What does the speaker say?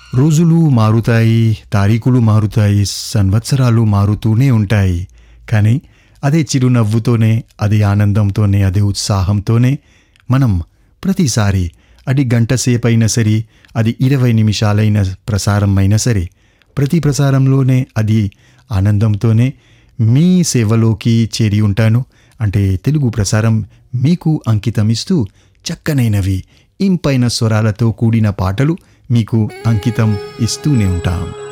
రోజులు మారుతాయి, తారీఖులు మారుతాయి, సంవత్సరాలు మారుతూనే ఉంటాయి. కానీ అదే చిరునవ్వుతోనే, అదే ఆనందంతోనే, అదే ఉత్సాహంతోనే మనం ప్రతిసారి అది గంట సేపైనా సరే, అది 20 నిమిషాలైన ప్రసారం అయినా సరే, ప్రతి ప్రసారంలోనే అది ఆనందంతోనే మీ సేవలోకి చేరి ఉంటాను. అంటే తెలుగు ప్రసారం మీకు అంకితమిస్తూ చక్కనైనవి, ఇంపైన స్వరాలతో కూడిన పాటలు మీకు అంకితం ఇస్తూనే ఉంటాం.